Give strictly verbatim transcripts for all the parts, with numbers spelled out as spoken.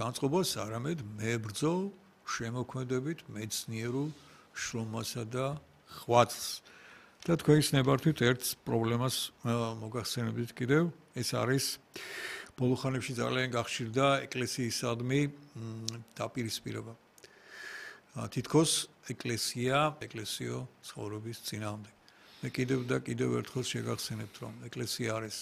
განწყობას, არამედ მებრძოლ შემოქმედებით მეცნიერულ შრომასა და ღვაწლს. და თქვენის ნებართვით ერთ პრობლემას მოგახსენებთ კიდევ, ეს არის ბოლო ხანებში ძალიან გახშირდა ეკლესიისადმი დაპირისპირება. თითქოს ეკლესია, ეკლესიო ცხოვრების წინააღმდეგ. მე კიდევ და კიდევ ერთხელ შეგახსენებთ, რომ ეკლესია არის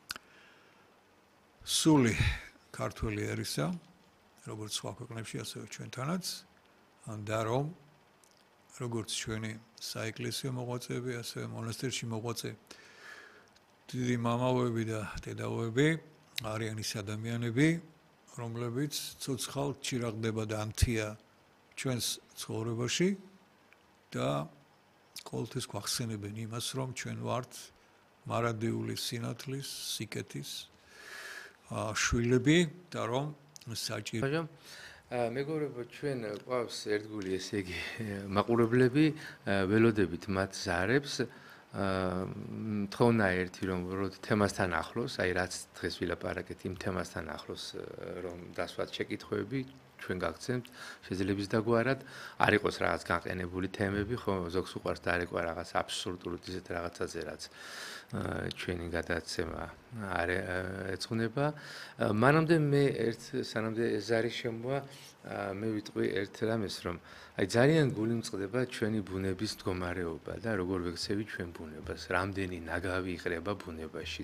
სული ქართველი ერისა, როგორც სხვა ქვეყნებში, ასევე ჩვენთანაც, და რომ როგორც ჩვენი საეკლესიო მოღვაწეები, ასევე მონასტერში მოღვაწე დიდი მამაოები და დედაოები არიან ის ადამიანები, რომლებიც ცოცხალ ჩირაღდება და ამთია ჩვენს ცხოვრებაში და ყოველთვის გვახსენებენ იმას, რომ ჩვენ ვართ მარადიული სინათლის, სიკეთის შვილები და რომ საჭირო მეგობრებო, ჩვენ ყავს ერთგული, ესე იგი, მაყურებლები, ველოდებით მათ ზარებს, თხოვნა ერთი, რომ თემასთან ახლოს, აი რაც დღეს ვილაპარაკეთ, იმ თემასთან ახლოს, რომ დასვათ შეკითხვები, ჩვენ გაგცემთ, შეძლების დაგვარად, არ იყოს რაღაც განყენებული თემები, ხო, ზოგს უყვარს და არ იყო რაღაც აბსურდული ისეთ რაღაცაზე, რაც ჩვენი გადაცემა არ ეძღვნება. მანამდე მე ერთ სანამდე ეს არის შემოვა, მე ვიტყვი ერთ რამეს, რომ აი ძალიან გულიმწყდება ჩვენი ბუნების მდგომარეობა და როგორ ვექცევი ჩვენ ბუნებას, რამდენი ნაგავი იყრება ბუნებაში.